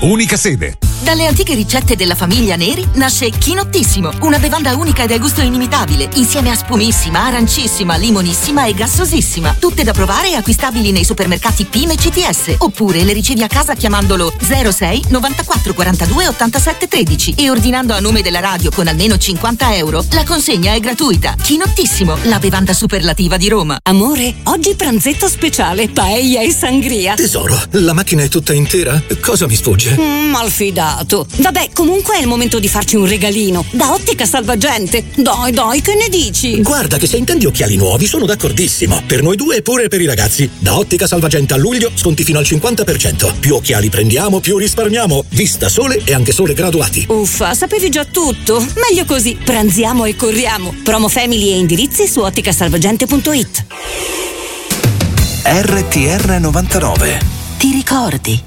unica sede. Dalle antiche ricette della famiglia Neri nasce Chinottissimo, una bevanda unica e dal gusto inimitabile, insieme a spumissima, arancissima, limonissima e gassosissima. Tutte da provare e acquistabili nei supermercati PIM e CTS. Oppure le ricevi a casa chiamandolo 06 94 42 87 13 e ordinando a nome della radio con almeno 50 euro. La consegna è gratuita. Chinottissimo, la bevanda superlativa di Roma. Amore, oggi pranzetto speciale, paella e sangria. Tesoro, la macchina è tutta intera? Cosa mi sfugge? Malfidato. Vabbè, comunque è il momento di farci un regalino. Da Ottica Salvagente. Dai, che ne dici? Guarda che se intendi occhiali nuovi sono d'accordissimo. Per noi due e pure per i ragazzi. Da Ottica Salvagente a luglio sconti fino al 50%. Più occhiali prendiamo, più risparmiamo. Vista sole e anche sole graduati. Uffa, sapevi già tutto? Meglio così. Pranziamo e corriamo. Promo Family e indirizzi su otticasalvagente.it. RTR 99. Ti ricordi?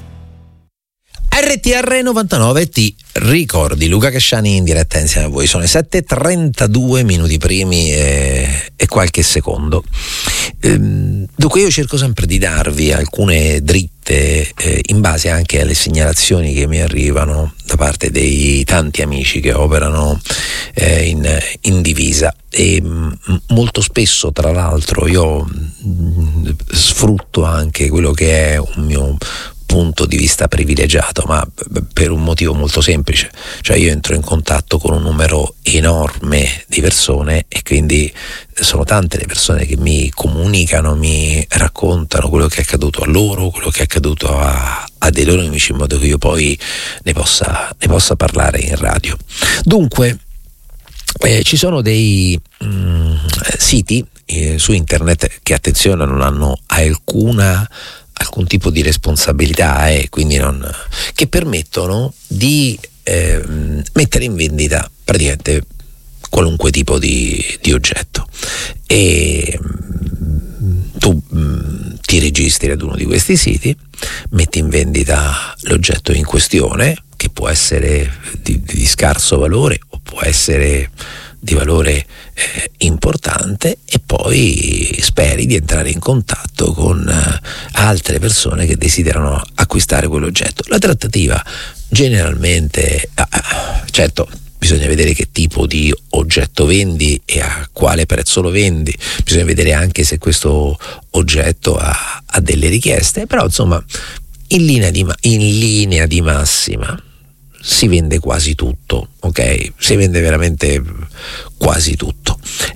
RTR 99 ti ricordi. Luca Casciani in diretta insieme a voi. Sono le 7:32 minuti primi e qualche secondo. Dunque io cerco sempre di darvi alcune dritte in base anche alle segnalazioni che mi arrivano da parte dei tanti amici che operano in divisa, e molto spesso tra l'altro io sfrutto anche quello che è un mio punto di vista privilegiato, ma per un motivo molto semplice, cioè io entro in contatto con un numero enorme di persone e quindi sono tante le persone che mi comunicano, mi raccontano quello che è accaduto a loro, quello che è accaduto a dei loro amici, in modo che io poi ne possa parlare in radio. Dunque ci sono dei siti su internet che, attenzione, non hanno alcun tipo di responsabilità quindi che permettono di mettere in vendita praticamente qualunque tipo di oggetto, e tu ti registri ad uno di questi siti, metti in vendita l'oggetto in questione, che può essere di scarso valore o può essere di valore importante, e poi speri di entrare in contatto con altre persone che desiderano acquistare quell'oggetto. La trattativa generalmente, certo, bisogna vedere che tipo di oggetto vendi e a quale prezzo lo vendi, bisogna vedere anche se questo oggetto ha delle richieste, però insomma in linea di massima si vende quasi tutto, ok? Si vende veramente quasi tutto.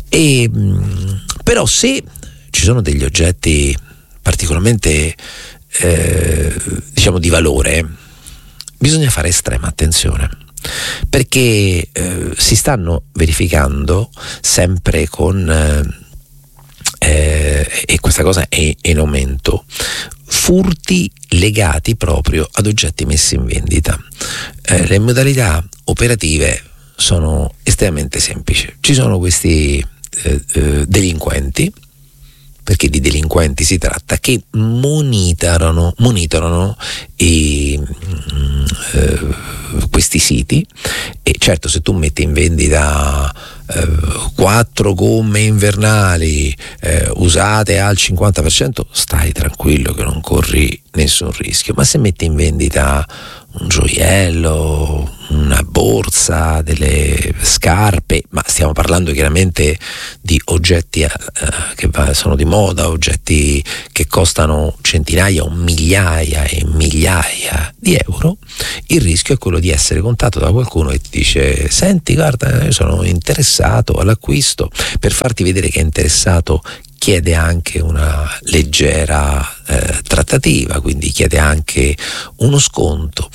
Però se ci sono degli oggetti particolarmente diciamo di valore, bisogna fare estrema attenzione, perché si stanno verificando sempre con e questa cosa è in aumento, furti legati proprio ad oggetti messi in vendita. Le modalità operative sono estremamente semplici. Ci sono questi delinquenti, perché di delinquenti si tratta, che monitorano questi siti, e certo, se tu metti in vendita 4 gomme invernali usate al 50%, stai tranquillo che non corri nessun rischio. Ma se metti in vendita un gioiello, una borsa, delle scarpe, ma stiamo parlando chiaramente di oggetti che sono di moda, oggetti che costano centinaia o migliaia e migliaia di euro, il rischio è quello di essere contattato da qualcuno che ti dice: senti, guarda, io sono interessato all'acquisto. Per farti vedere che è interessato chiede anche una leggera trattativa, quindi chiede anche uno sconto,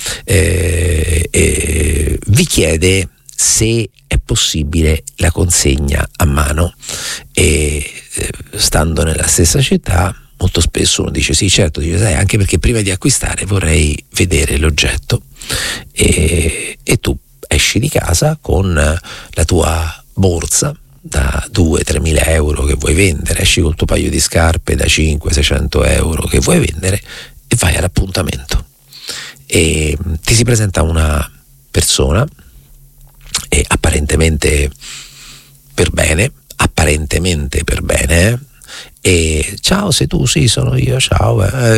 vi chiede se è possibile la consegna a mano, e stando nella stessa città molto spesso uno dice sì, certo, dice, sai, anche perché prima di acquistare vorrei vedere l'oggetto, e tu esci di casa con la tua borsa da 2-3 mila euro che vuoi vendere, esci col tuo paio di scarpe da 500-600 euro che vuoi vendere, e vai all'appuntamento, e ti si presenta una persona, e apparentemente per bene, e ciao, sei tu? Sì, sono io, ciao,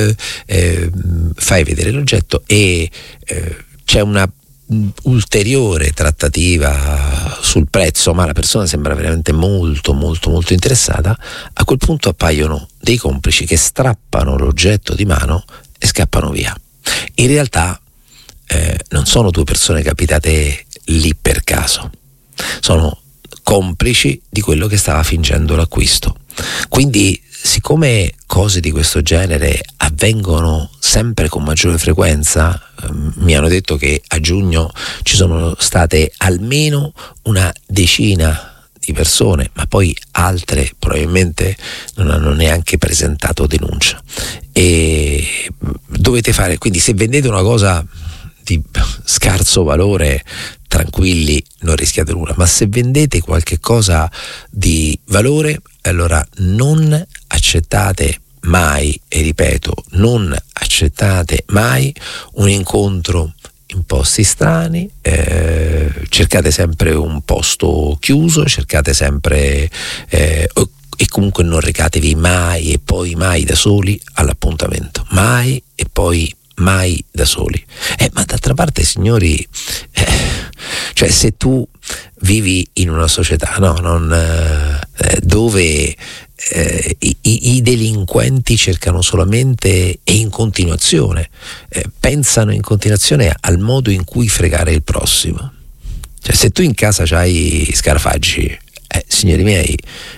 fai vedere l'oggetto e c'è una ulteriore trattativa sul prezzo, ma la persona sembra veramente molto molto molto interessata. A quel punto appaiono dei complici che strappano l'oggetto di mano e scappano via. In realtà non sono due persone capitate lì per caso, sono complici di quello che stava fingendo l'acquisto. Quindi, siccome cose di questo genere avvengono sempre con maggiore frequenza, mi hanno detto che a giugno ci sono state almeno una decina di persone, ma poi altre probabilmente non hanno neanche presentato denuncia. E dovete fare, quindi, se vendete una cosa di scarso valore, tranquilli, non rischiate nulla, ma se vendete qualche cosa di valore, allora non accettate mai, e ripeto, non accettate mai un incontro in posti strani, cercate sempre un posto chiuso, cercate sempre e comunque non recatevi mai e poi mai da soli all'appuntamento, mai e poi mai da soli. Ma d'altra parte, signori, cioè, se tu vivi in una società dove i delinquenti cercano solamente e in continuazione pensano in continuazione al modo in cui fregare il prossimo, cioè, se tu in casa c'hai scarafaggi, signori miei,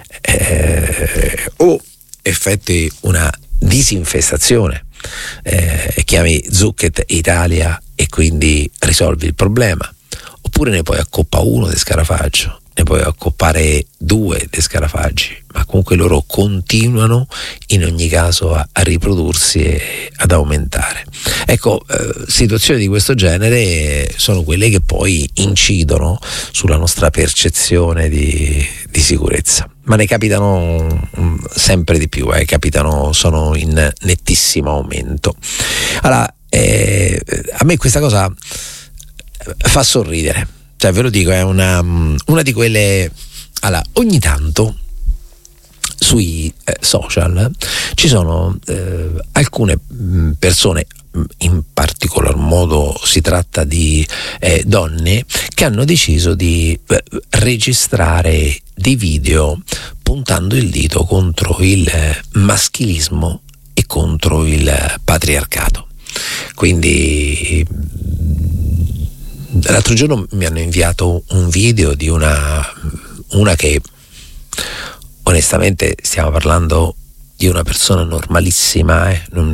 o effettui una disinfestazione, chiami Zucchet Italia e quindi risolvi il problema, oppure ne puoi accoppare uno di scarafaggio, ne puoi accoppare due di scarafaggi, ma comunque loro continuano in ogni caso a riprodursi e ad aumentare. Ecco, situazioni di questo genere sono quelle che poi incidono sulla nostra percezione di sicurezza, ma ne capitano sempre di più, sono in nettissimo aumento. Allora, a me questa cosa fa sorridere, cioè, ve lo dico, è una di quelle. Allora, ogni tanto sui social ci sono alcune persone, in particolar modo si tratta di donne, che hanno deciso di registrare dei video puntando il dito contro il maschilismo e contro il patriarcato. Quindi l'altro giorno mi hanno inviato un video di una che, onestamente, stiamo parlando di una persona normalissima,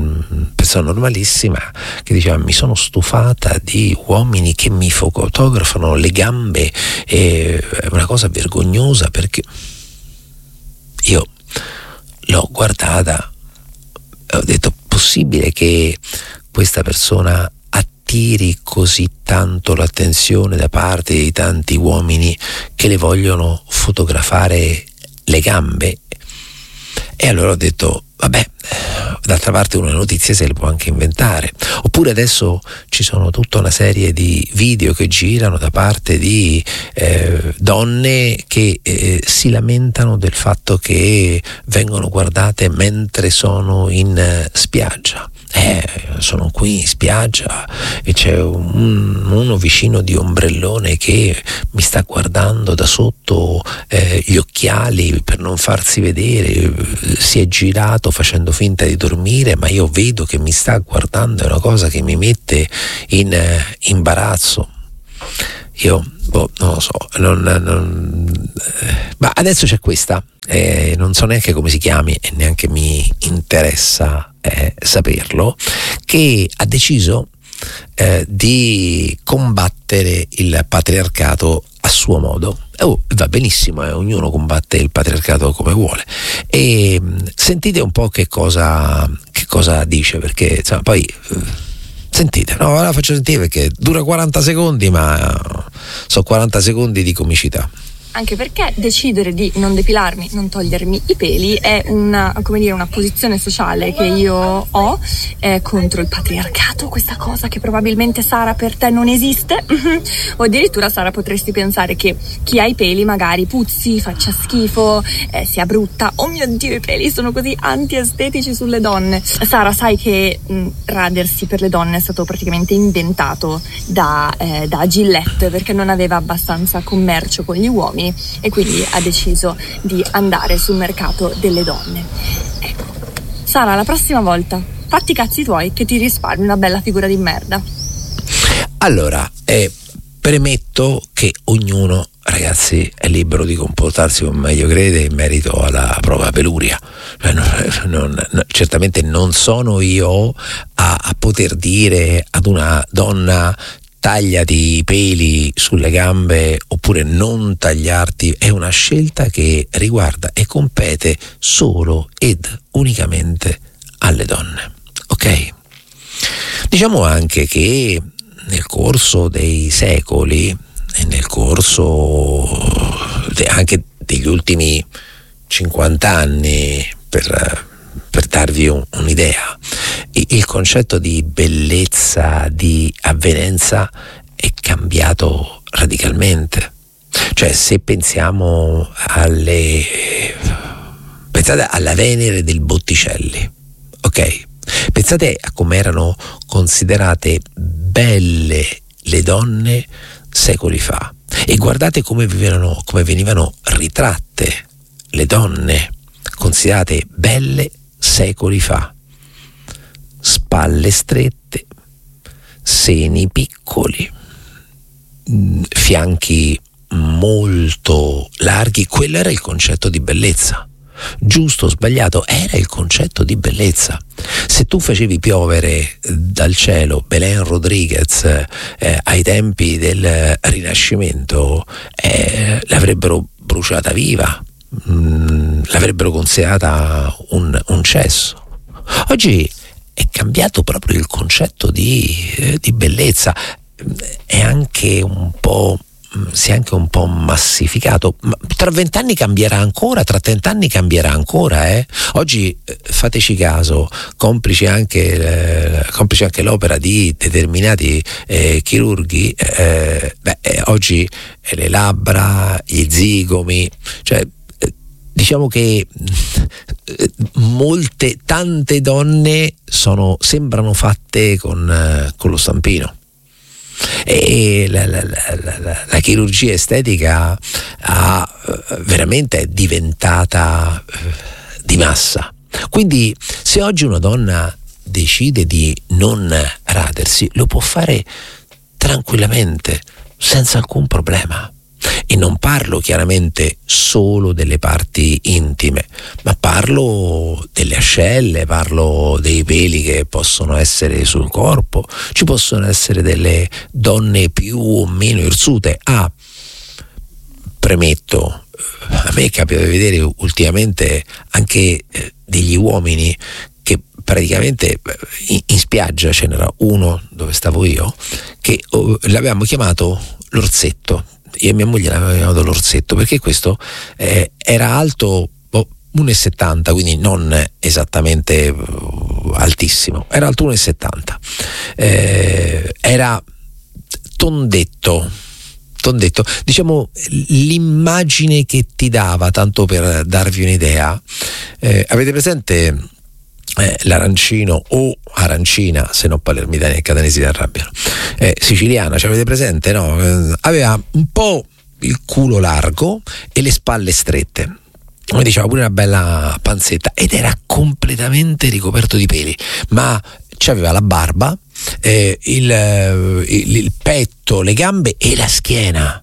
che diceva: mi sono stufata di uomini che mi fotografano le gambe, è una cosa vergognosa, perché io l'ho guardata e ho detto: possibile che questa persona attiri così tanto l'attenzione da parte di tanti uomini che le vogliono fotografare le gambe? E allora ho detto: vabbè, d'altra parte una notizia se le può anche inventare. Oppure adesso ci sono tutta una serie di video che girano da parte di donne che si lamentano del fatto che vengono guardate mentre sono in spiaggia. Sono qui in spiaggia e c'è uno vicino di ombrellone che mi sta guardando da sotto gli occhiali per non farsi vedere, si è girato facendo finta di dormire, ma io vedo che mi sta guardando, è una cosa che mi mette in imbarazzo. Io non lo so, ma adesso c'è questa, non so neanche come si chiami e neanche mi interessa saperlo, che ha deciso di combattere il patriarcato a suo modo. Va benissimo, ognuno combatte il patriarcato come vuole. E sentite un po' che cosa dice, perché insomma, poi sentite, no, la faccio sentire perché dura 40 secondi, ma sono 40 secondi di comicità. anche perché decidere di non depilarmi, non togliermi i peli è una posizione sociale che io ho contro il patriarcato, questa cosa che probabilmente, Sara, per te non esiste. O addirittura, Sara, potresti pensare che chi ha i peli magari puzzi, faccia schifo, sia brutta. Oh mio Dio, i peli sono così antiestetici sulle donne. Sara, sai che radersi per le donne è stato praticamente inventato da Gillette, perché non aveva abbastanza commercio con gli uomini e quindi ha deciso di andare sul mercato delle donne. Ecco, Sara, la prossima volta fatti i cazzi tuoi che ti risparmi una bella figura di merda. Allora, premetto che ognuno, ragazzi, è libero di comportarsi come meglio crede in merito alla propria peluria. Certamente non sono io a poter dire ad una donna tagliati i peli sulle gambe oppure non tagliarti. È una scelta che riguarda e compete solo ed unicamente alle donne, ok? Diciamo anche che nel corso dei secoli e nel corso anche degli ultimi 50 anni, per darvi un'idea, il concetto di bellezza, di avvenenza è cambiato radicalmente. Cioè, se pensate alla Venere del Botticelli, ok? Pensate a come erano considerate belle le donne secoli fa e guardate come venivano ritratte le donne considerate belle secoli fa. Spalle strette, seni piccoli, fianchi molto larghi. Quello era il concetto di bellezza. Giusto o sbagliato, era il concetto di bellezza. Se tu facevi piovere dal cielo Belén Rodriguez ai tempi del Rinascimento, l'avrebbero bruciata viva, l'avrebbero considerata un cesso. Oggi è cambiato proprio il concetto di bellezza, si è anche un po' massificato. Ma tra 20 anni cambierà ancora, tra 30 anni cambierà ancora. Oggi fateci caso, complice anche l'opera di determinati chirurghi, oggi le labbra, gli zigomi, cioè diciamo che tante donne sembrano fatte con lo stampino. E la chirurgia estetica veramente è diventata di massa. Quindi se oggi una donna decide di non radersi, lo può fare tranquillamente, senza alcun problema. E non parlo chiaramente solo delle parti intime, ma parlo delle ascelle, parlo dei peli che possono essere sul corpo. Ci possono essere delle donne più o meno irsute. Premetto, a me capita di vedere ultimamente anche degli uomini che praticamente in spiaggia, ce n'era uno dove stavo io, che l'avevamo chiamato l'orsetto. Io e mia moglie l'aveva chiamato l'orsetto perché questo era alto 1,70, quindi non esattamente altissimo, era alto 1,70, era tondetto, diciamo. L'immagine che ti dava, tanto per darvi un'idea, avete presente l'arancino o arancina, se no palermitani e catanesi si arrabbiano, siciliana, ci avete presente, no? Aveva un po' il culo largo e le spalle strette, come diceva, pure una bella panzetta, ed era completamente ricoperto di peli, ma c'aveva la barba, il petto, le gambe e la schiena,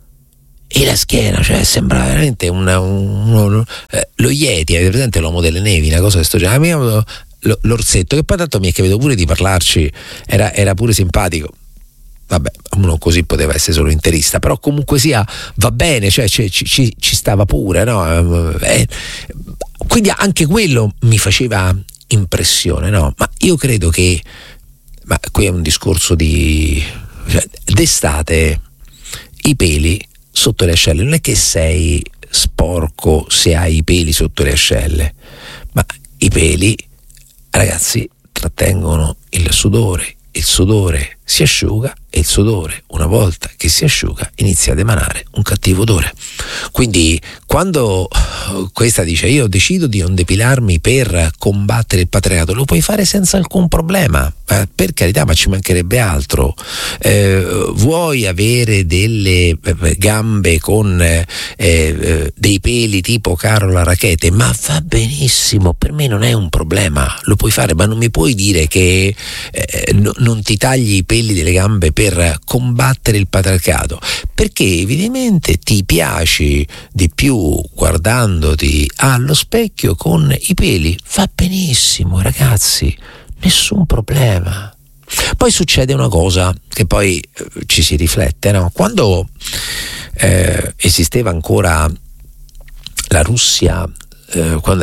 cioè sembra veramente lo Yeti, avete presente l'uomo delle nevi, una cosa di sto genere. L'orsetto, che poi tanto mi è capitato pure di parlarci, era pure simpatico. Vabbè, uno così poteva essere solo interista, però comunque sia va bene, cioè ci stava pure, no? Quindi anche quello mi faceva impressione, no? Ma io credo che, qui è un discorso d'estate, i peli sotto le ascelle, non è che sei sporco se hai i peli sotto le ascelle, ma i peli, ragazzi, trattengono il sudore si asciuga e il sudore, una volta che si asciuga, inizia ad emanare un cattivo odore. Quindi quando questa dice io decido di non depilarmi per combattere il patriarcato, lo puoi fare senza alcun problema, per carità, ma ci mancherebbe altro. Vuoi avere delle gambe con dei peli tipo Carola Rackete, ma va benissimo, per me non è un problema, lo puoi fare, ma non mi puoi dire che non ti tagli i peli delle gambe per combattere il patriarcato, perché evidentemente ti piaci di più guardandoti allo specchio con i peli. Va benissimo, ragazzi, nessun problema. Poi succede una cosa che poi ci si riflette, no? Quando esisteva ancora la Russia, quando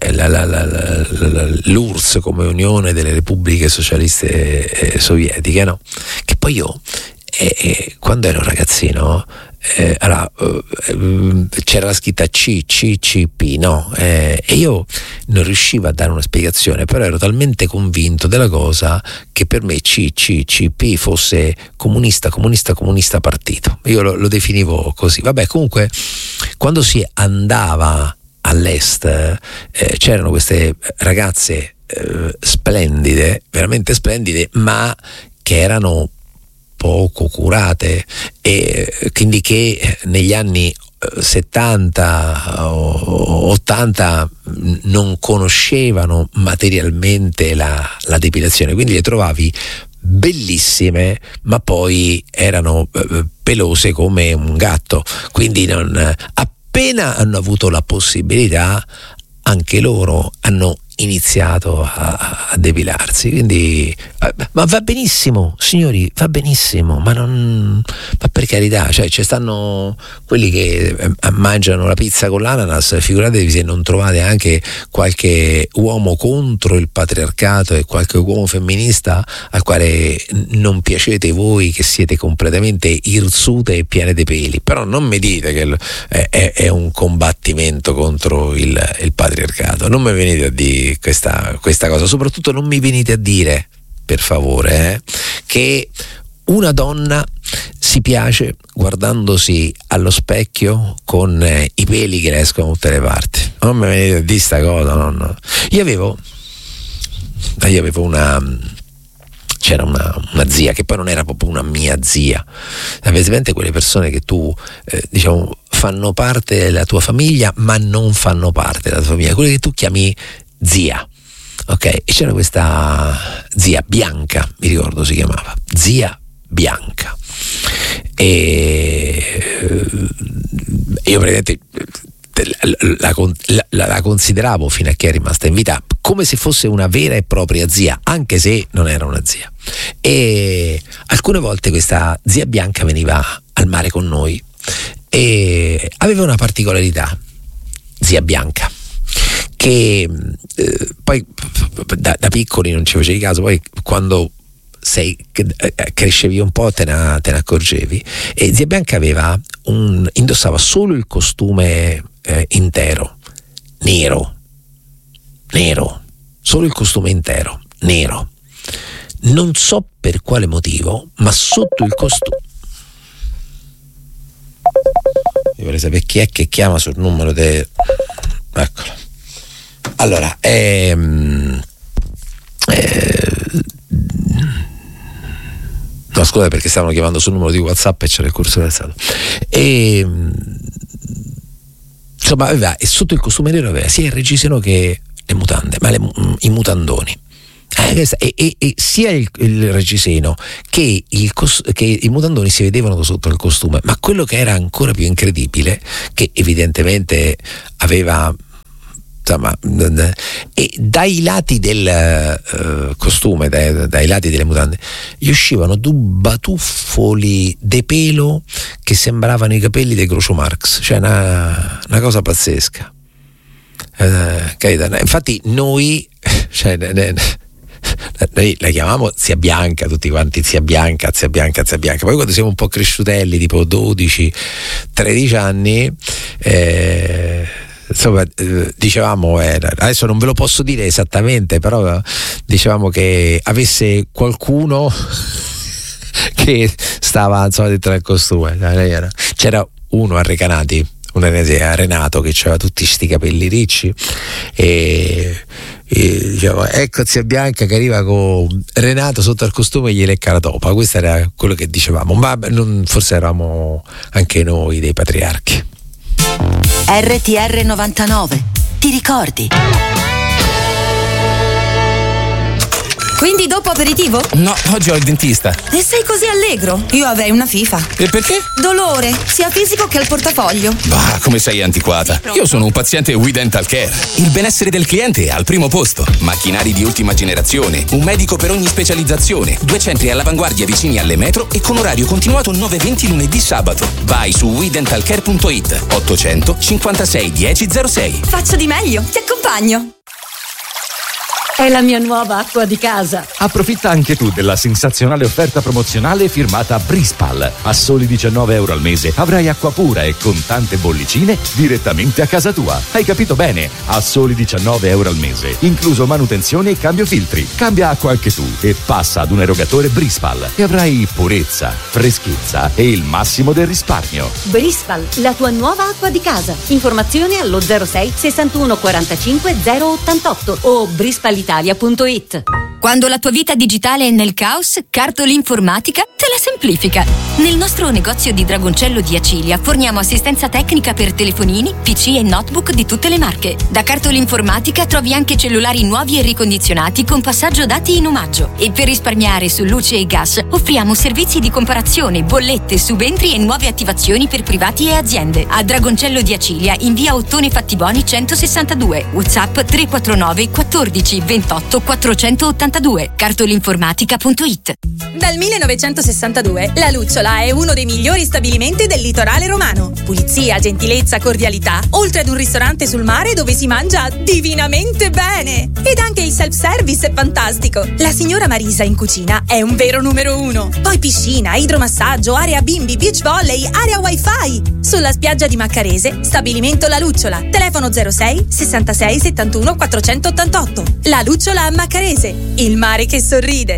l'URSS come Unione delle Repubbliche Socialiste Sovietiche, no? Che poi io quando ero ragazzino c'era la scritta CCCP, no? E io non riuscivo a dare una spiegazione, però ero talmente convinto della cosa che per me CCCP fosse comunista partito. Io lo definivo così. Vabbè, comunque quando si andava all'est c'erano queste ragazze splendide, veramente splendide, ma che erano poco curate, e quindi che negli anni 70 o 80 non conoscevano materialmente la depilazione, quindi le trovavi bellissime ma poi erano pelose come un gatto, quindi appena hanno avuto la possibilità anche loro hanno iniziato a depilarsi, quindi ma va benissimo, signori, va benissimo, ma per carità, cioè ci stanno quelli che mangiano la pizza con l'ananas, figuratevi se non trovate anche qualche uomo contro il patriarcato e qualche uomo femminista al quale non piacete voi, che siete completamente irsute e piene di peli. Però non mi dite che è un combattimento contro il patriarcato, non mi venite a dire questa cosa, soprattutto non mi venite a dire, per favore, che una donna si piace guardandosi allo specchio con i peli che le escono da tutte le parti. Non mi venite a dire sta cosa, no. Io avevo c'era una zia che poi non era proprio una mia zia. Avete quelle persone che tu diciamo fanno parte della tua famiglia ma non fanno parte della tua famiglia, quelle che tu chiami zia, ok? E c'era questa zia Bianca, mi ricordo si chiamava zia Bianca, e io praticamente la consideravo, fino a che è rimasta in vita, come se fosse una vera e propria zia, anche se non era una zia. E alcune volte questa zia Bianca veniva al mare con noi e aveva una particolarità, zia Bianca, che poi da piccoli non ci facevi caso, poi quando crescevi un po' te ne accorgevi. E zia Bianca indossava solo il costume intero, nero, solo il costume intero, nero. Non so per quale motivo, ma sotto il costume. Io vorrei sapere chi è che chiama sul numero eccolo. Allora, no, scusa, perché stavano chiamando sul numero di WhatsApp e c'era il cursore alzato. Insomma, aveva, e sotto il costume nero aveva sia il reggiseno che le mutande, ma i mutandoni. E sia il reggiseno che i mutandoni si vedevano sotto il costume, ma quello che era ancora più incredibile, che evidentemente aveva, insomma, e dai lati del costume, dai lati delle mutande, gli uscivano due batuffoli de pelo che sembravano i capelli di Groucho Marx, cioè una cosa pazzesca. Infatti noi, cioè, noi la chiamavamo zia Bianca, tutti quanti zia Bianca. Poi quando siamo un po' cresciutelli, tipo 12-13 anni, insomma, dicevamo, adesso non ve lo posso dire esattamente, però dicevamo che avesse qualcuno che stava, insomma, dentro al costume. C'era uno a Renato, che aveva tutti sti capelli ricci, e diciamo, ecco zia Bianca che arriva con Renato sotto al costume e gli lecca la topa. Questo era quello che dicevamo, ma forse eravamo anche noi dei patriarchi. RTR 99, ti ricordi? Quindi dopo aperitivo? No, oggi ho il dentista. E sei così allegro? Io avrei una FIFA. E perché? Dolore, sia fisico che al portafoglio. Bah, come sei antiquata. Io sono un paziente We Dental Care. Il benessere del cliente è al primo posto. Macchinari di ultima generazione, un medico per ogni specializzazione, 2 centri all'avanguardia vicini alle metro e con orario continuato 9-20 lunedì sabato. Vai su WeDentalCare.it 800 56 1006. Faccio di meglio, ti accompagno. È la mia nuova acqua di casa. Approfitta anche tu della sensazionale offerta promozionale firmata Brispal. A soli €19 al mese avrai acqua pura e con tante bollicine direttamente a casa tua. Hai capito bene? A soli €19 al mese, incluso manutenzione e cambio filtri. Cambia acqua anche tu e passa ad un erogatore Brispal e avrai purezza, freschezza e il massimo del risparmio. Brispal, la tua nuova acqua di casa. Informazioni allo 06 61 45 088 o brispal.it. Quando la tua vita digitale è nel caos, Cartolinformatica te la semplifica. Nel nostro negozio di Dragoncello di Acilia forniamo assistenza tecnica per telefonini, PC e notebook di tutte le marche. Da Cartolinformatica trovi anche cellulari nuovi e ricondizionati con passaggio dati in omaggio. E per risparmiare su luce e gas offriamo servizi di comparazione, bollette, subentri e nuove attivazioni per privati e aziende. A Dragoncello di Acilia in via Ottone Fattiboni 162, WhatsApp 349 14 28 482, cartolinformatica.it. Dal 1962 La Lucciola è uno dei migliori stabilimenti del litorale romano. Pulizia, gentilezza, cordialità, oltre ad un ristorante sul mare dove si mangia divinamente bene. Ed anche il self-service è fantastico. La signora Marisa in cucina è un vero numero 1. Poi piscina, idromassaggio, area bimbi, beach volley, area wifi. Sulla spiaggia di Maccarese, stabilimento La Lucciola. Telefono 06 66 71 488. La Lucciola a Maccarese, il mare che sorride.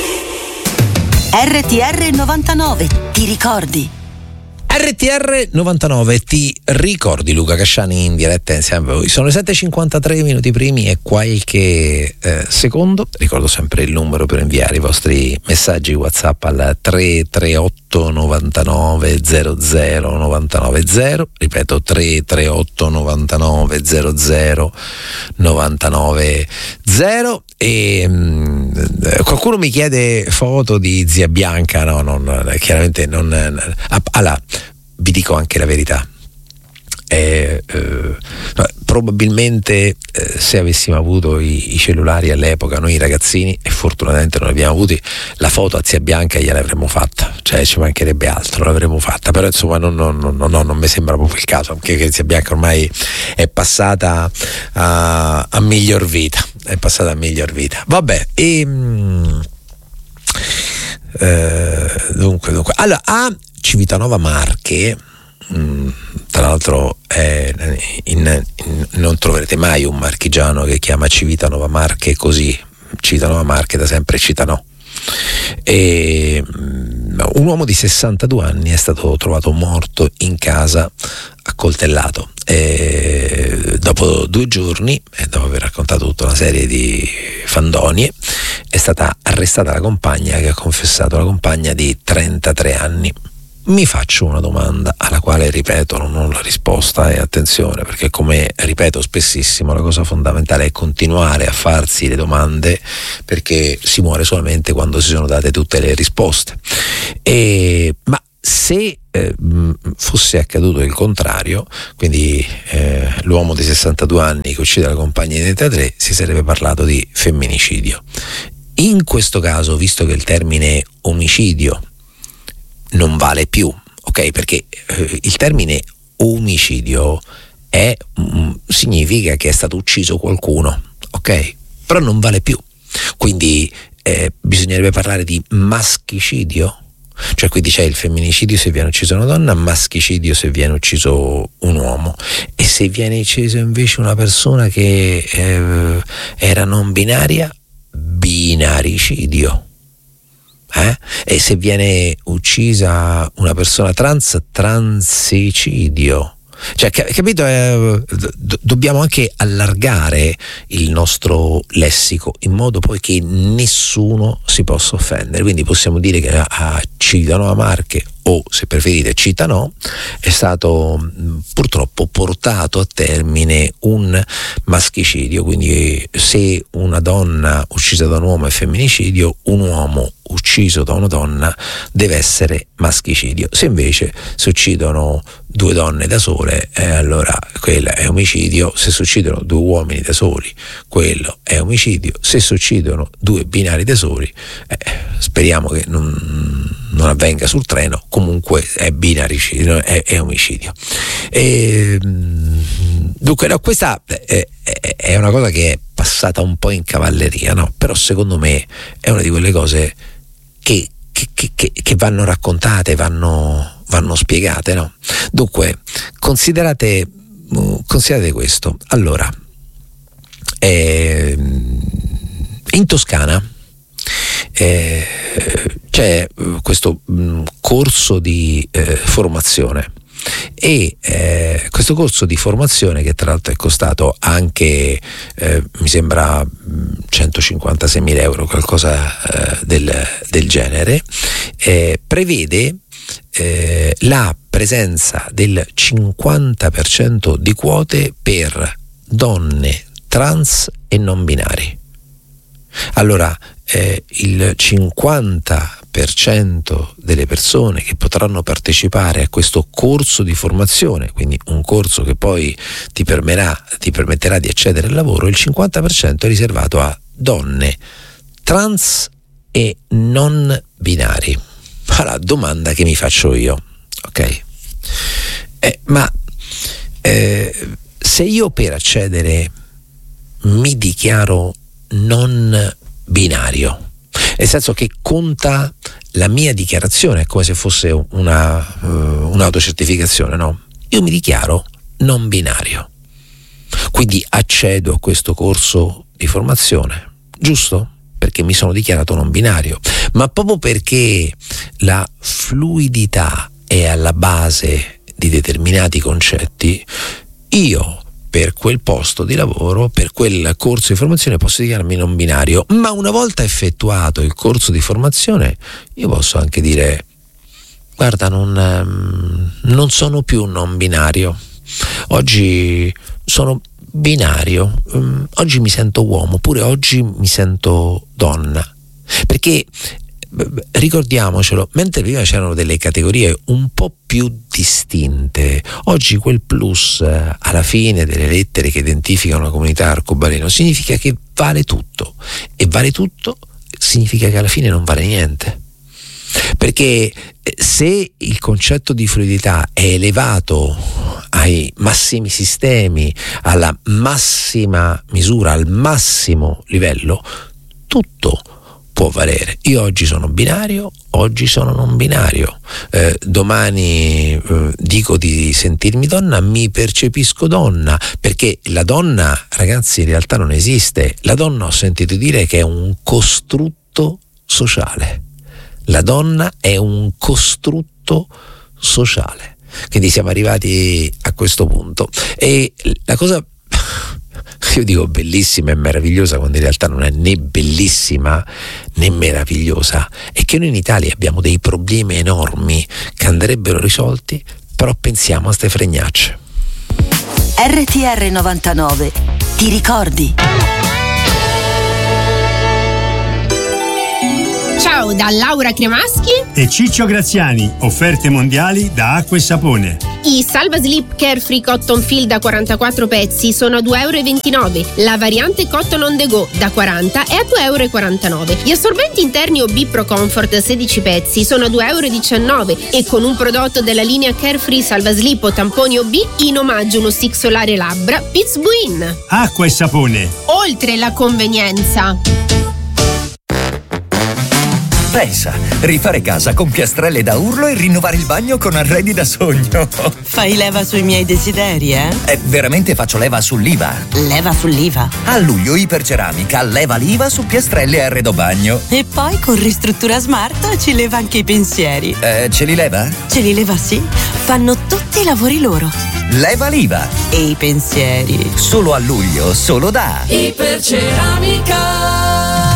RTR 99, ti ricordi? RTR 99, ti ricordi? Luca Casciani in diretta insieme a voi. Sono le 7:53 minuti primi e qualche secondo. Ricordo sempre il numero per inviare i vostri messaggi WhatsApp al 338 99 00 990. Ripeto, 338 99 00 990. E qualcuno mi chiede foto di zia Bianca. No, chiaramente non. Allora, vi dico anche la verità. Probabilmente se avessimo avuto i cellulari all'epoca, noi ragazzini, e fortunatamente non abbiamo avuti, la foto a zia Bianca gliel'avremmo fatta, cioè ci mancherebbe altro, l'avremmo fatta, però insomma non mi sembra proprio il caso, anche che zia Bianca ormai è passata a miglior vita, vabbè. Dunque allora, a Civitanova Marche, tra l'altro non troverete mai un marchigiano che chiama Civitanova Marche così. Civitanova Marche da sempre Citanò. E un uomo di 62 anni è stato trovato morto in casa, accoltellato, e dopo 2 giorni, e dopo aver raccontato tutta una serie di fandonie, è stata arrestata la compagna, che ha confessato, la compagna di 33 anni. Mi faccio una domanda alla quale, ripeto, non ho la risposta, e attenzione, perché come ripeto spessissimo, la cosa fondamentale è continuare a farsi le domande, perché si muore solamente quando si sono date tutte le risposte. Ma se fosse accaduto il contrario, quindi l'uomo di 62 anni che uccide la compagna di 33, si sarebbe parlato di femminicidio. In questo caso, visto che il termine omicidio non vale più, ok? Perché il termine omicidio significa che è stato ucciso qualcuno, ok? Però non vale più. Quindi bisognerebbe parlare di maschicidio, cioè quindi c'è il femminicidio se viene uccisa una donna, maschicidio se viene ucciso un uomo, e se viene ucciso invece una persona che era non binaria, binaricidio. E se viene uccisa una persona trans, transicidio. Cioè, capito? Dobbiamo anche allargare il nostro lessico in modo poi che nessuno si possa offendere. Quindi possiamo dire che a Cittadino Marche, o se preferite Cittanò, è stato purtroppo portato a termine un maschicidio. Quindi se una donna uccisa da un uomo è femminicidio, un uomo ucciso da una donna deve essere maschicidio. Se invece si uccidono due donne da sole, allora quello è omicidio. Se si uccidono due uomini da soli, quello è omicidio. Se si uccidono due binari da soli, speriamo che non avvenga sul treno, comunque è binaricidio, è omicidio. Dunque no, questa è una cosa che è passata un po' in cavalleria, no? Però secondo me è una di quelle cose che vanno raccontate, vanno spiegate, no? Dunque considerate questo. Allora, in Toscana c'è questo corso di formazione, e questo corso di formazione, che tra l'altro è costato anche mi sembra 156.000 euro, qualcosa del genere, prevede la presenza del 50% di quote per donne trans e non binari. Allora il 50% delle persone che potranno partecipare a questo corso di formazione, quindi un corso che poi ti permetterà di accedere al lavoro, il 50% è riservato a donne trans e non binari. Ma la domanda che mi faccio io, ok? Se io per accedere mi dichiaro non binario, nel senso che conta la mia dichiarazione, è come se fosse un'autocertificazione, no? Io mi dichiaro non binario, quindi accedo a questo corso di formazione, giusto? Perché mi sono dichiarato non binario, ma proprio perché la fluidità è alla base di determinati concetti, io per quel posto di lavoro, per quel corso di formazione posso dichiararmi non binario, ma una volta effettuato il corso di formazione io posso anche dire: guarda, non sono più non binario, oggi sono binario, oggi mi sento uomo, oppure oggi mi sento donna. Perché ricordiamocelo, mentre prima c'erano delle categorie un po' più distinte, oggi quel plus alla fine delle lettere che identificano la comunità arcobaleno significa che vale tutto, e vale tutto significa che alla fine non vale niente. Perché se il concetto di fluidità è elevato ai massimi sistemi, alla massima misura, al massimo livello, tutto può valere. Io oggi sono binario, oggi sono non binario, domani dico di sentirmi donna, mi percepisco donna, perché la donna, ragazzi, in realtà non esiste. La donna, ho sentito dire che è un costrutto sociale. La donna è un costrutto sociale. Quindi siamo arrivati a questo punto, e la cosa, io dico bellissima e meravigliosa quando in realtà non è né bellissima né meravigliosa, è che noi in Italia abbiamo dei problemi enormi che andrebbero risolti, però pensiamo a ste fregnacce. RTR 99, ti ricordi? Ciao da Laura Cremaschi e Ciccio Graziani, offerte mondiali da Acqua e Sapone. I Salva Slip Carefree Cotton Feel da 44 pezzi sono a €2,29. La variante Cotton on the Go da 40 è a €2,49. Gli assorbenti interni OB Pro Comfort 16 pezzi sono a €2,19, e con un prodotto della linea Carefree Salva Slip o tamponi OB in omaggio uno stick solare labbra Pittsburgh. Acqua e Sapone. Oltre la convenienza. Pensa, rifare casa con piastrelle da urlo e rinnovare il bagno con arredi da sogno. Fai leva sui miei desideri, eh? Veramente faccio leva sull'IVA. Leva sull'IVA? A luglio Iperceramica leva l'IVA su piastrelle e arredo bagno. E poi con Ristruttura Smart ci leva anche i pensieri. Ce li leva? Ce li leva, sì. Fanno tutti i lavori loro. Leva l'IVA. E i pensieri. Solo a luglio, solo da Iperceramica.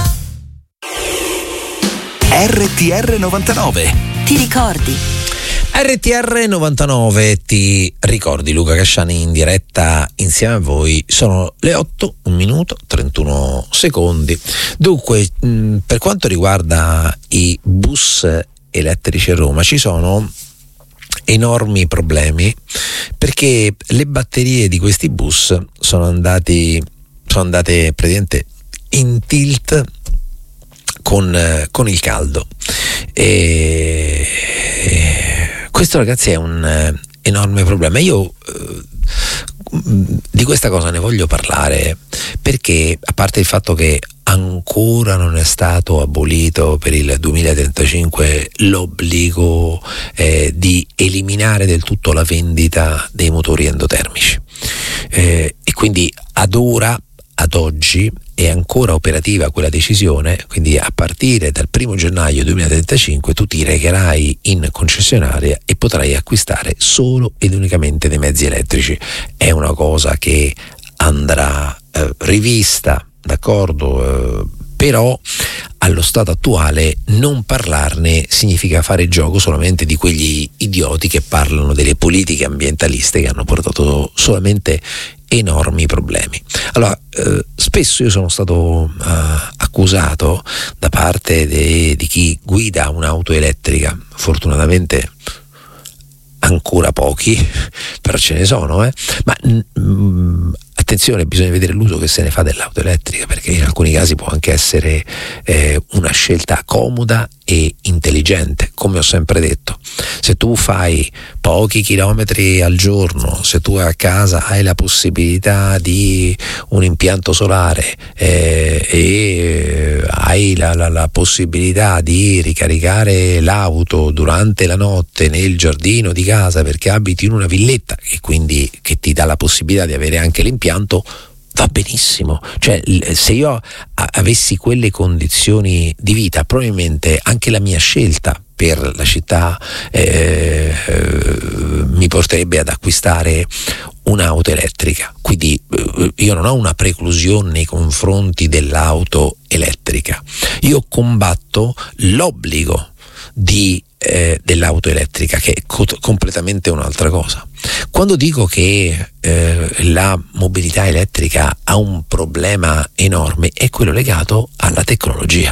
RTR 99. Ti ricordi? RTR 99 ti ricordi. Luca Casciani in diretta insieme a voi. Sono le 8, 1 minuto 31 secondi. Dunque, per quanto riguarda i bus elettrici a Roma ci sono enormi problemi, perché le batterie di questi bus sono andate praticamente in tilt con il caldo, e questo, ragazzi, è un enorme problema. Io di questa cosa ne voglio parlare perché, a parte il fatto che ancora non è stato abolito per il 2035 l'obbligo di eliminare del tutto la vendita dei motori endotermici, e quindi ad oggi è ancora operativa quella decisione, quindi a partire dal 1 gennaio 2035 tu ti recherai in concessionaria e potrai acquistare solo ed unicamente dei mezzi elettrici. È una cosa che andrà rivista, d'accordo, però allo stato attuale non parlarne significa fare gioco solamente di quegli idioti che parlano delle politiche ambientaliste che hanno portato solamente enormi problemi. Allora, spesso io sono stato accusato da parte di chi guida un'auto elettrica, fortunatamente ancora pochi, però ce ne sono, ma attenzione, bisogna vedere l'uso che se ne fa dell'auto elettrica, perché in alcuni casi può anche essere una scelta comoda e intelligente. Come ho sempre detto, se tu fai pochi chilometri al giorno, se tu a casa hai la possibilità di un impianto solare e hai la possibilità di ricaricare l'auto durante la notte nel giardino di casa perché abiti in una villetta e quindi che ti dà la possibilità di avere anche l'impianto, va benissimo. Cioè, se io avessi quelle condizioni di vita, probabilmente anche la mia scelta per la città mi porterebbe ad acquistare un'auto elettrica. Quindi io non ho una preclusione nei confronti dell'auto elettrica, io combatto l'obbligo dell'auto elettrica, che è completamente un'altra cosa. Quando dico che la mobilità elettrica ha un problema enorme, è quello legato alla tecnologia.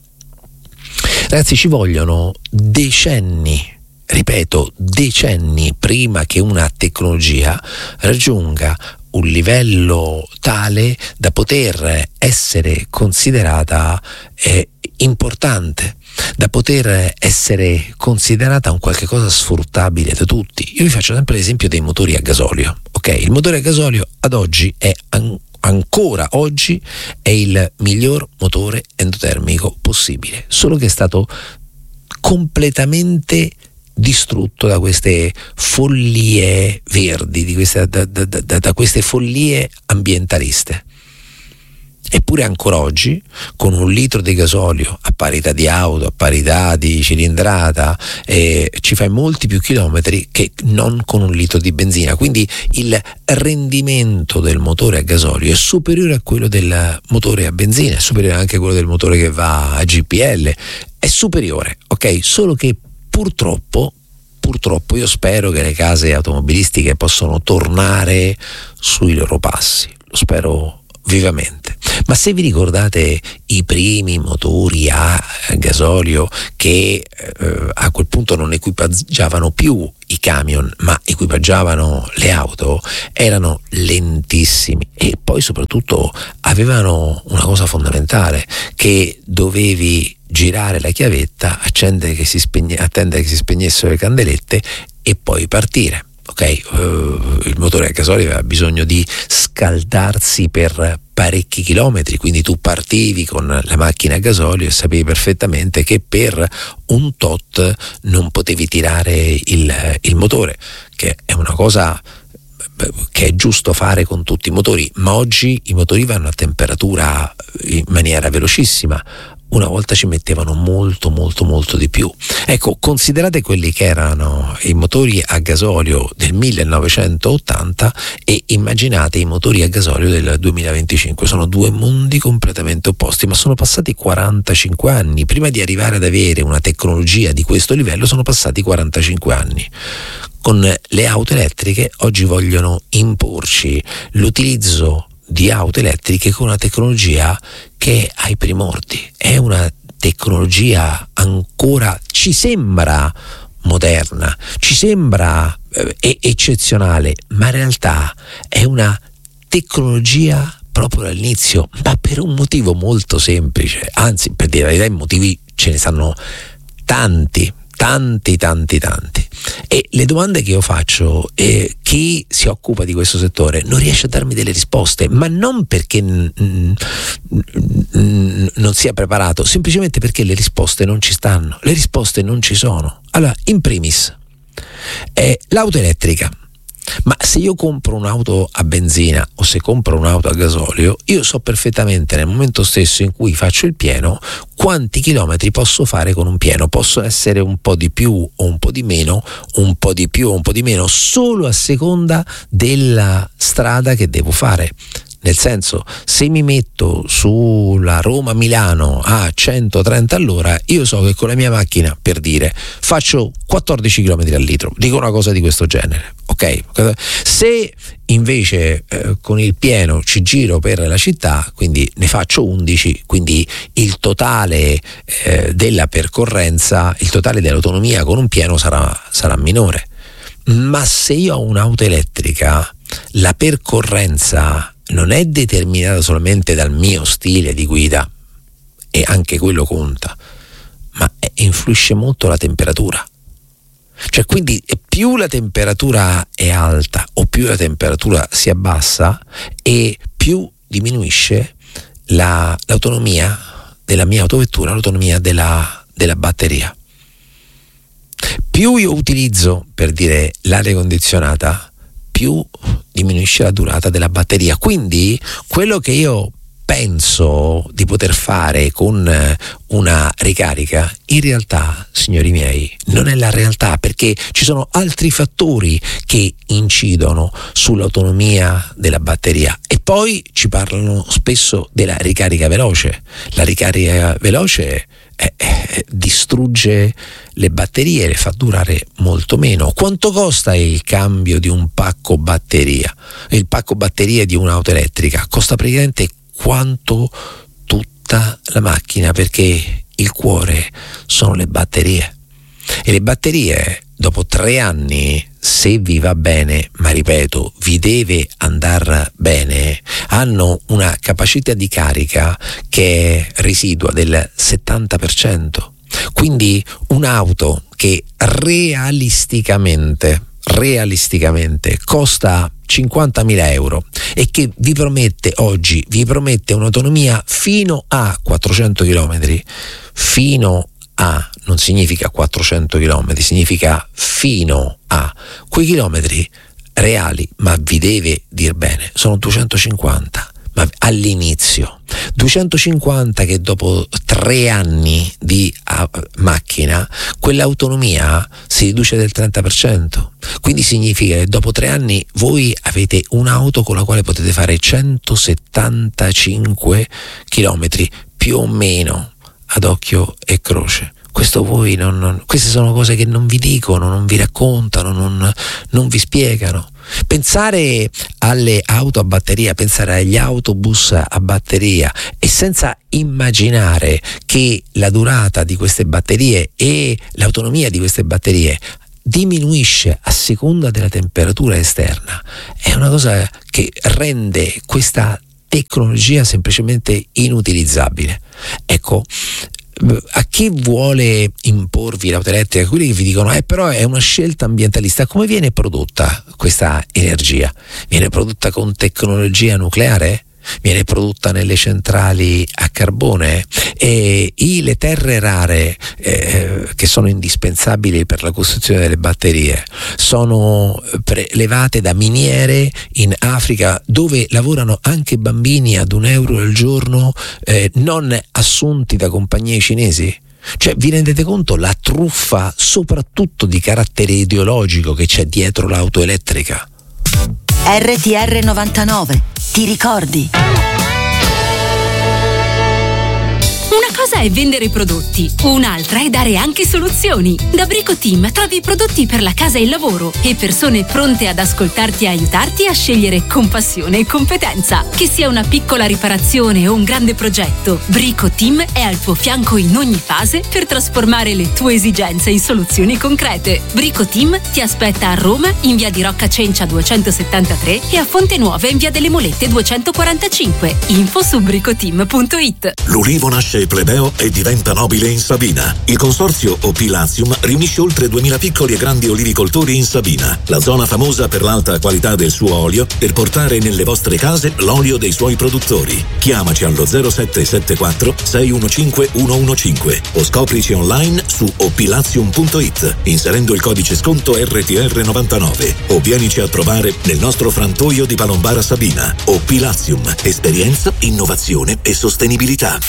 Ragazzi, ci vogliono decenni, ripeto, decenni prima che una tecnologia raggiunga un livello tale da poter essere considerata importante, da poter essere considerata un qualche cosa sfruttabile da tutti. Io vi faccio sempre l'esempio dei motori a gasolio, ok? Il motore a gasolio ad oggi è ancora oggi è il miglior motore endotermico possibile, solo che è stato completamente distrutto da queste follie verdi, da queste follie ambientaliste. Eppure ancora oggi, con 1 litro di gasolio a parità di auto, a parità di cilindrata, ci fai molti più chilometri che non con 1 litro di benzina. Quindi il rendimento del motore a gasolio è superiore a quello del motore a benzina, è superiore anche a quello del motore che va a GPL, è superiore, ok? Solo che purtroppo io spero che le case automobilistiche possano tornare sui loro passi, lo spero vivamente. Ma se vi ricordate i primi motori a gasolio che a quel punto non equipaggiavano più i camion ma equipaggiavano le auto, erano lentissimi e poi soprattutto avevano una cosa fondamentale, che dovevi girare la chiavetta, attendere che si spegnessero le candelette e poi partire. Ok, il motore a gasolio aveva bisogno di scaldarsi per parecchi chilometri, quindi tu partivi con la macchina a gasolio e sapevi perfettamente che per un tot non potevi tirare il motore, che è una cosa che è giusto fare con tutti i motori, ma oggi i motori vanno a temperatura in maniera velocissima. Una volta ci mettevano molto di più. Ecco, considerate quelli che erano i motori a gasolio del 1980 e immaginate i motori a gasolio del 2025. Sono due mondi completamente opposti, ma sono passati 45 anni. Prima di arrivare ad avere una tecnologia di questo livello sono passati 45 anni. Con le auto elettriche oggi vogliono imporci l'utilizzo di auto elettriche con una tecnologia che è ai primordi, è una tecnologia ancora, ci sembra moderna, ci sembra eccezionale, ma in realtà è una tecnologia proprio all'inizio, ma per un motivo molto semplice, anzi, per dire la verità, i motivi ce ne stanno tanti. E le domande che io faccio, chi si occupa di questo settore non riesce a darmi delle risposte, ma non perché non sia preparato, semplicemente perché le risposte non ci stanno, le risposte non ci sono. Allora, in primis, l'auto elettrica. Ma se io compro un'auto a benzina o se compro un'auto a gasolio, io so perfettamente nel momento stesso in cui faccio il pieno quanti chilometri posso fare con un pieno. Possono essere un po' di più o un po' di meno, un po' di più o un po' di meno, solo a seconda della strada che devo fare. Nel senso, se mi metto sulla Roma-Milano a 130 all'ora, io so che con la mia macchina, per dire, faccio 14 km al litro, dico una cosa di questo genere, ok? Se invece con il pieno ci giro per la città, quindi ne faccio 11, quindi il totale della percorrenza, il totale dell'autonomia con un pieno sarà minore. Ma se io ho un'auto elettrica, la percorrenza non è determinata solamente dal mio stile di guida, e anche quello conta, ma influisce molto la temperatura. Cioè, quindi più la temperatura è alta o più la temperatura si abbassa, e più diminuisce l'autonomia della mia autovettura, l'autonomia della batteria. Più io utilizzo, per dire, l'aria condizionata, più diminuisce la durata della batteria. Quindi quello che io penso di poter fare con una ricarica, in realtà, signori miei, non è la realtà, perché ci sono altri fattori che incidono sull'autonomia della batteria. E poi ci parlano spesso della ricarica veloce. La ricarica veloce distrugge le batterie, le fa durare molto meno. Quanto costa il cambio di un pacco batteria? Il pacco batterie di un'auto elettrica costa praticamente quanto tutta la macchina, perché il cuore sono le batterie, e le batterie dopo 3 anni, se vi va bene, ma ripeto, vi deve andare bene, hanno una capacità di carica che è residua del 70%. Quindi un'auto che realisticamente costa 50.000 euro e che vi promette un'autonomia fino a 400 km, non significa 400 km, significa fino a quei chilometri reali, ma vi deve dir bene, sono 250, ma all'inizio 250, che dopo 3 anni di macchina quell'autonomia si riduce del 30%, quindi significa che dopo 3 anni voi avete un'auto con la quale potete fare 175 km più o meno ad occhio e croce. Questo voi queste sono cose che non vi dicono, non vi raccontano, non vi spiegano. Pensare alle auto a batteria, pensare agli autobus a batteria, e senza immaginare che la durata di queste batterie e l'autonomia di queste batterie diminuisce a seconda della temperatura esterna, è una cosa che rende questa tecnologia semplicemente inutilizzabile. Ecco, A chi vuole imporvi l'auto elettrica, quelli che vi dicono però è una scelta ambientalista, come viene prodotta questa energia? Viene prodotta con tecnologia nucleare? Viene prodotta nelle centrali a carbone? E le terre rare che sono indispensabili per la costruzione delle batterie sono prelevate da miniere in Africa, dove lavorano anche bambini ad €1 al giorno, non assunti da compagnie cinesi? Cioè, vi rendete conto la truffa, soprattutto di carattere ideologico, che c'è dietro l'auto elettrica? RTR 99, ti ricordi? Una cosa è vendere prodotti, un'altra è dare anche soluzioni. Da Brico Team trovi prodotti per la casa e il lavoro e persone pronte ad ascoltarti e aiutarti a scegliere con passione e competenza. Che sia una piccola riparazione o un grande progetto, Brico Team è al tuo fianco in ogni fase per trasformare le tue esigenze in soluzioni concrete. Brico Team ti aspetta a Roma in via di Rocca Cencia 273 e a Fonte Nuova in via delle Molette 245. Info su bricoteam.it. L'ulivo nasce plebeo e diventa nobile in Sabina. Il consorzio OP Latium riunisce oltre 2000 piccoli e grandi olivicoltori in Sabina, la zona famosa per l'alta qualità del suo olio, per portare nelle vostre case l'olio dei suoi produttori. Chiamaci allo 0774 615 115 o scoprici online su oplatium.it inserendo il codice sconto RTR99 o vienici a trovare nel nostro frantoio di Palombara Sabina. OP Latium, esperienza, innovazione e sostenibilità.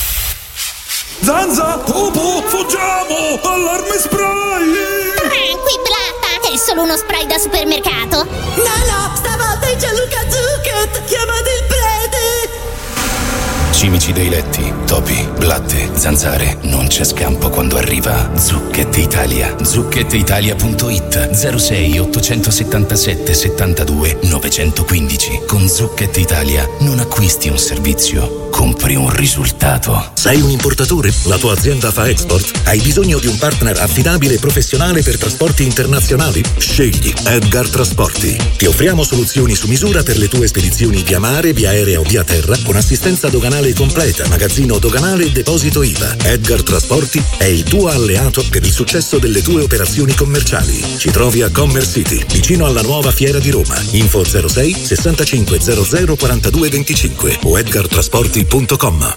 Zanza, Popo, fuggiamo! Allarme spray! Tranqui, Blatta, è solo uno spray da supermercato. No, stavolta è Gianluca Zucchet! Chiamate il prete! Cimici dei letti, topi, blatte, zanzare, non c'è scampo quando arriva Zucchet Italia. ZucchetItalia.it 06 877 72 915. Con Zucchet Italia non acquisti un servizio, compri un risultato. Sei un importatore? La tua azienda fa export? Hai bisogno di un partner affidabile e professionale per trasporti internazionali? Scegli Edgar Trasporti. Ti offriamo soluzioni su misura per le tue spedizioni via mare, via aerea o via terra, con assistenza doganale completa, magazzino doganale e deposito IVA. Edgar Trasporti è il tuo alleato per il successo delle tue operazioni commerciali. Ci trovi a Commerce City, vicino alla nuova fiera di Roma. Info 06 65 00 42 25 o edgartrasporti.com.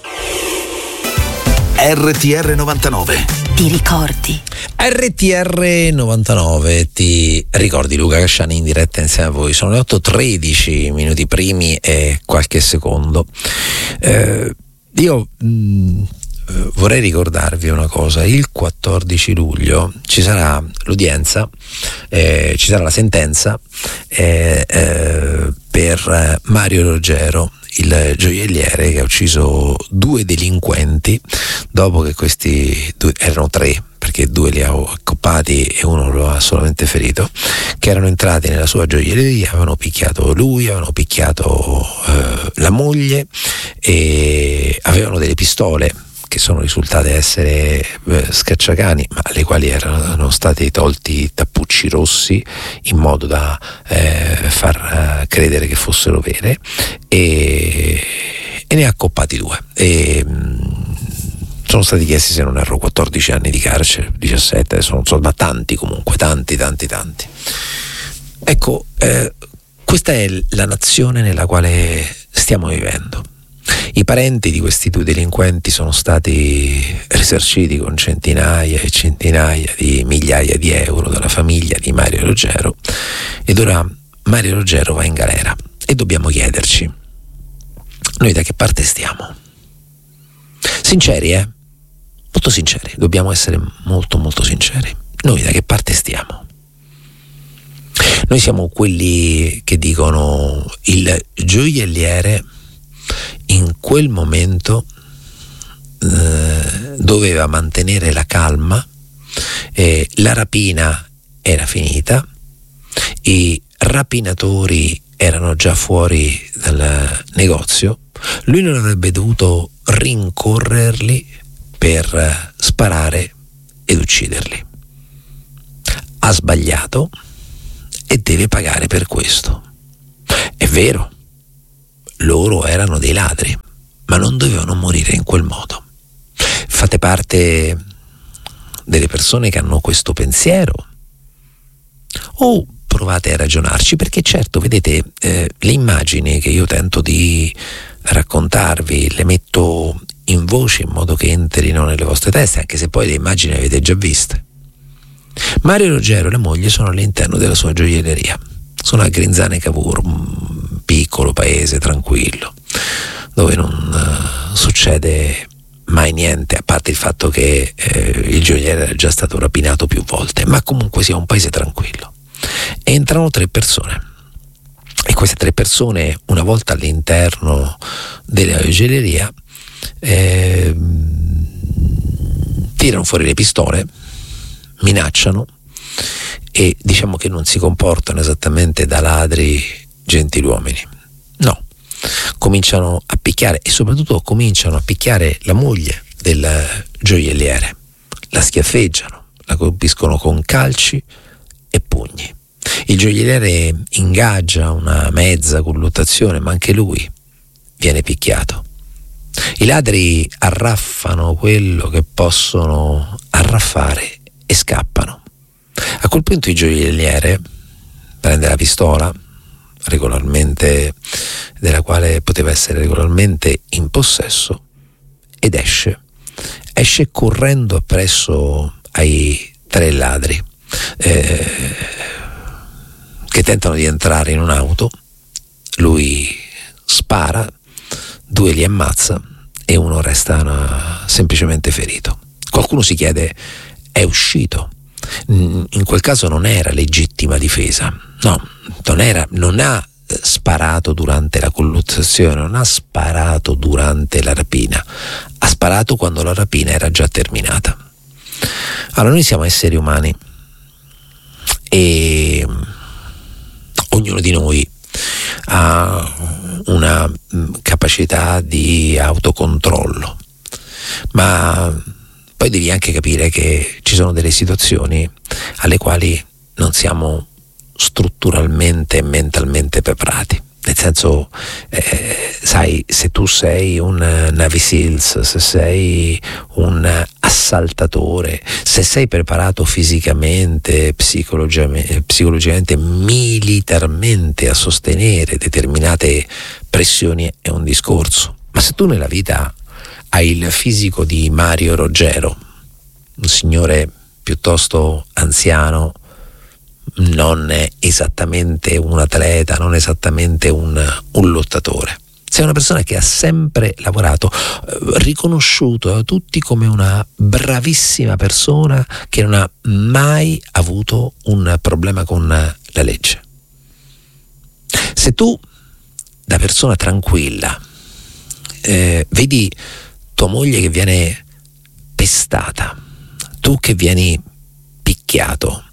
RTR 99. Ti ricordi? RTR 99, ti ricordi? Luca Casciani in diretta insieme a voi. Sono le 8:13 minuti primi e qualche secondo. Io vorrei ricordarvi una cosa: il 14 luglio ci sarà l'udienza, ci sarà la sentenza per Mario Roggero, il gioielliere che ha ucciso 2 delinquenti dopo che questi due, erano 3 perché 2 li ha accoppati e 1 lo ha solamente ferito, che erano entrati nella sua gioielleria, avevano picchiato lui, avevano picchiato la moglie e avevano delle pistole che sono risultate essere scacciacani, ma alle quali erano stati tolti i tappucci rossi in modo da far credere che fossero vere, e ne ha accoppati 2 e sono stati chiesti, se non erro, 14 anni di carcere, 17, adesso non so, ma tanti comunque, tanti. Ecco, questa è la nazione nella quale stiamo vivendo. I parenti di questi 2 delinquenti sono stati risarciti con centinaia e centinaia di migliaia di euro dalla famiglia di Mario Roggero, ed ora Mario Roggero va in galera e dobbiamo chiederci: noi da che parte stiamo? Sinceri, molto sinceri, dobbiamo essere molto molto sinceri. Noi da che parte stiamo? Noi siamo quelli che dicono il gioielliere in quel momento doveva mantenere la calma, la rapina era finita, i rapinatori erano già fuori dal negozio, lui non avrebbe dovuto rincorrerli per sparare ed ucciderli. Ha sbagliato e deve pagare per questo. È vero, loro erano dei ladri, ma non dovevano morire in quel modo. Fate parte delle persone che hanno questo pensiero? O provate a ragionarci? Perché certo, vedete, le immagini che io tento di raccontarvi le metto in voce in modo che entrino nelle vostre teste, anche se poi le immagini le avete già viste. Mario Roggero e la moglie sono all'interno della sua gioielleria. Sono a Grinzane Cavour, un piccolo paese tranquillo, dove non succede mai niente, a parte il fatto che il gioielliere era già stato rapinato più volte, ma comunque sia un paese tranquillo. Entrano 3 persone e queste 3 persone, una volta all'interno della gioielleria, tirano fuori le pistole, minacciano e diciamo che non si comportano esattamente da ladri gentiluomini. No, cominciano a picchiare e soprattutto cominciano a picchiare la moglie del gioielliere, la schiaffeggiano, la colpiscono con calci e pugni. Il gioielliere ingaggia una mezza colluttazione, ma anche lui viene picchiato. I ladri arraffano quello che possono arraffare e scappano. A quel punto il gioielliere prende la pistola, regolarmente, della quale poteva essere regolarmente in possesso, ed esce correndo appresso ai 3 ladri che tentano di entrare in un'auto. Lui spara, 2 li ammazza e uno resta semplicemente ferito. Qualcuno si chiede: è uscito? In quel caso non era legittima difesa, no, non ha sparato durante la colluttazione, non ha sparato durante la rapina, ha sparato quando la rapina era già terminata. Allora, noi siamo esseri umani e ognuno di noi ha una capacità di autocontrollo, ma poi devi anche capire che ci sono delle situazioni alle quali non siamo strutturalmente e mentalmente preparati. Nel senso, sai, se tu sei un Navy Seals, se sei un assaltatore, se sei preparato fisicamente, psicologicamente, militarmente a sostenere determinate pressioni, è un discorso. Ma se tu nella vita hai il fisico di Mario Roggero, un signore piuttosto anziano, non è esattamente un atleta, non è esattamente un lottatore. Sei una persona che ha sempre lavorato, riconosciuto da tutti come una bravissima persona che non ha mai avuto un problema con la legge. Se tu, da persona tranquilla, vedi tua moglie che viene pestata, tu che vieni picchiato,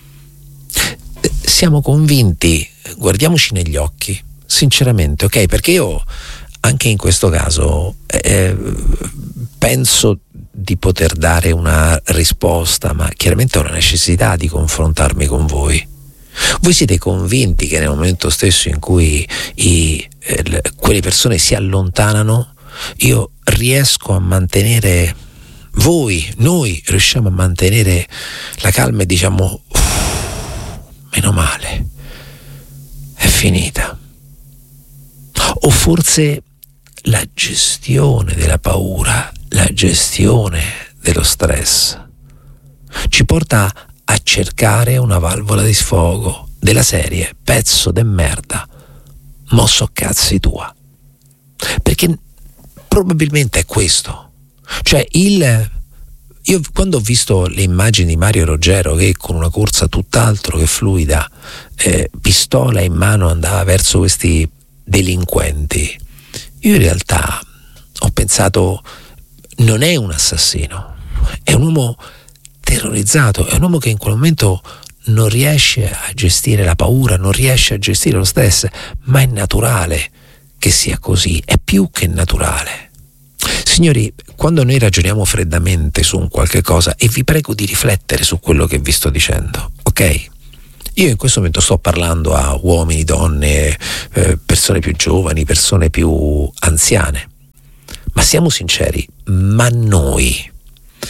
siamo convinti, guardiamoci negli occhi, sinceramente, ok? Perché io anche in questo caso penso di poter dare una risposta, ma chiaramente ho la necessità di confrontarmi con voi. Voi siete convinti che nel momento stesso in cui quelle persone si allontanano, io riesco a mantenere, noi riusciamo a mantenere la calma e diciamo: meno male, è finita? O forse la gestione della paura, la gestione dello stress ci porta a cercare una valvola di sfogo della serie: pezzo de merda, mo so cazzi tua. Perché probabilmente è questo. Cioè io quando ho visto le immagini di Mario Roggero che con una corsa tutt'altro che fluida, pistola in mano, andava verso questi delinquenti, io in realtà ho pensato: non è un assassino, è un uomo terrorizzato, è un uomo che in quel momento non riesce a gestire la paura, non riesce a gestire lo stress, ma è naturale che sia così, è più che naturale. Signori, quando noi ragioniamo freddamente su un qualche cosa, e vi prego di riflettere su quello che vi sto dicendo, ok? Io in questo momento sto parlando a uomini, donne, persone più giovani, persone più anziane, ma siamo sinceri, ma noi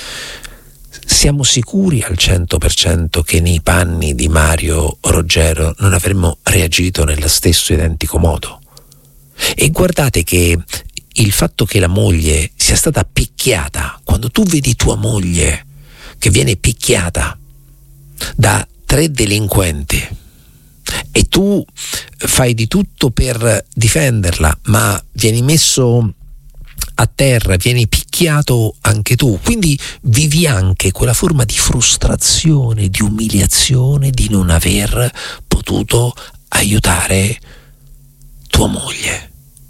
Siamo sicuri al 100% che nei panni di Mario Roggero non avremmo reagito nello stesso identico modo? E guardate che il fatto che la moglie sia stata picchiata, quando tu vedi tua moglie che viene picchiata da 3 delinquenti e tu fai di tutto per difenderla, ma vieni messo a terra, vieni picchiato anche tu, quindi vivi anche quella forma di frustrazione, di umiliazione di non aver potuto aiutare tua moglie.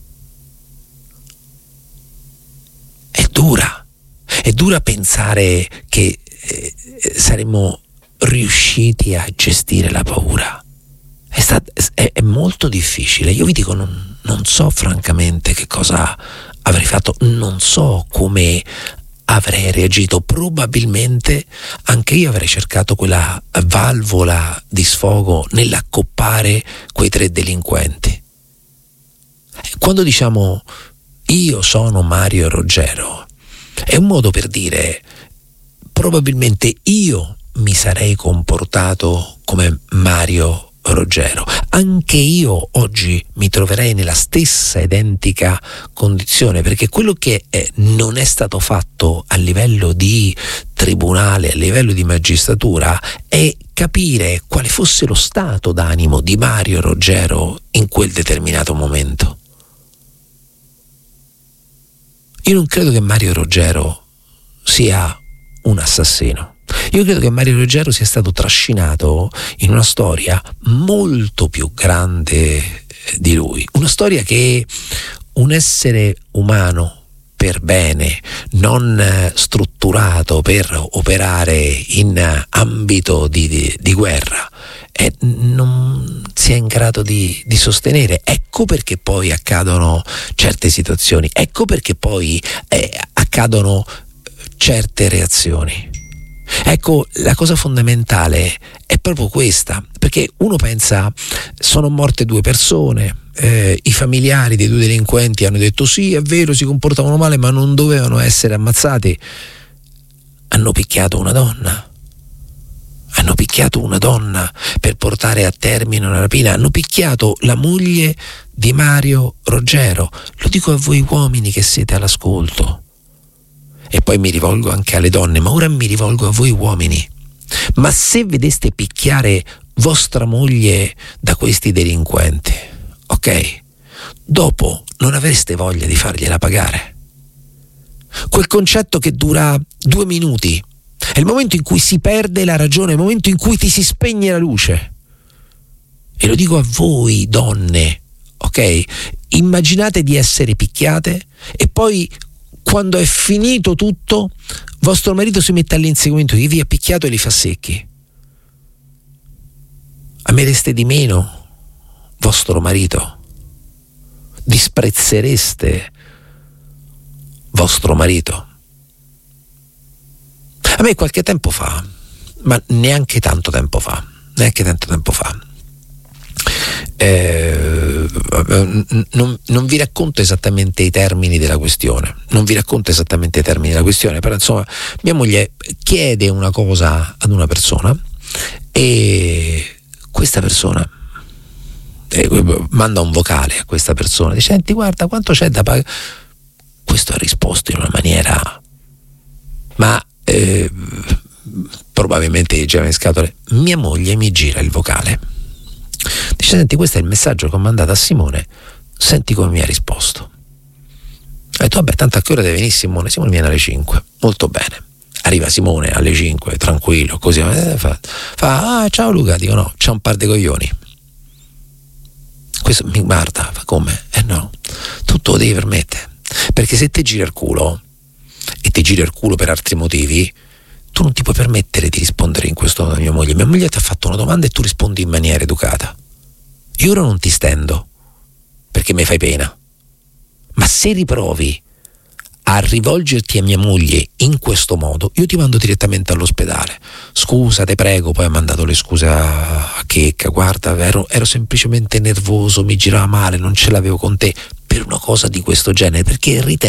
È dura pensare che saremmo riusciti a gestire la paura. È molto difficile. Io vi dico, non so francamente che cosa avrei fatto, non so come avrei reagito. Probabilmente anche io avrei cercato quella valvola di sfogo nell'accoppare quei 3 delinquenti. Quando diciamo io sono Mario Roggero, è un modo per dire probabilmente io mi sarei comportato come Mario Roggero. Anche io oggi mi troverei nella stessa identica condizione, perché quello che non è stato fatto a livello di tribunale, a livello di magistratura, è capire quale fosse lo stato d'animo di Mario Roggero in quel determinato momento. Io non credo che Mario Roggero sia un assassino. Io credo che Mario Roggero sia stato trascinato in una storia molto più grande di lui, una storia che un essere umano per bene, non strutturato per operare in ambito di guerra, non sia in grado di sostenere. Ecco perché poi accadono certe situazioni, ecco perché poi accadono certe reazioni. Ecco, la cosa fondamentale è proprio questa, perché uno pensa sono morte 2 persone, i familiari dei 2 delinquenti hanno detto sì, è vero, si comportavano male ma non dovevano essere ammazzati. Hanno picchiato una donna per portare a termine una rapina, hanno picchiato la moglie di Mario Roggero. Lo dico a voi uomini che siete all'ascolto. E poi mi rivolgo anche alle donne, ma ora mi rivolgo a voi uomini. Ma se vedeste picchiare vostra moglie da questi delinquenti, ok? Dopo non avreste voglia di fargliela pagare. Quel concetto che dura 2 minuti è il momento in cui si perde la ragione, è il momento in cui ti si spegne la luce. E lo dico a voi donne, ok? Immaginate di essere picchiate e poi, quando è finito tutto, vostro marito si mette all'inseguimento di chi vi ha picchiato e li fa secchi. Amereste di meno vostro marito? Disprezzereste vostro marito? A me qualche tempo fa, ma neanche tanto tempo fa, non vi racconto esattamente i termini della questione, però insomma mia moglie chiede una cosa ad una persona e questa persona manda un vocale a questa persona, dice: senti, guarda quanto c'è da pagare. Questo ha risposto in una maniera, ma probabilmente diceva in scatole. Mia moglie mi gira il vocale, dice: senti, questo è il messaggio che ho mandato a Simone, senti come mi ha risposto. Ho detto: vabbè, tanto a che ora deve venire Simone? Simone viene alle 5, molto bene. Arriva Simone alle 5, tranquillo, così fa ciao Luca, dico: no, c'è un par di coglioni. Questo mi guarda, fa come? No, tutto lo devi permettere, perché se ti gira il culo e ti gira il culo per altri motivi, tu non ti puoi permettere di rispondere in questo modo a mia moglie. Mia moglie ti ha fatto una domanda e tu rispondi in maniera educata. Io ora non ti stendo perché mi fai pena, ma se riprovi a rivolgerti a mia moglie in questo modo, io ti mando direttamente all'ospedale. Scusa, te prego. Poi ha mandato le scuse a Checca: guarda, ero semplicemente nervoso, mi girava male, non ce l'avevo con te, per una cosa di questo genere, perché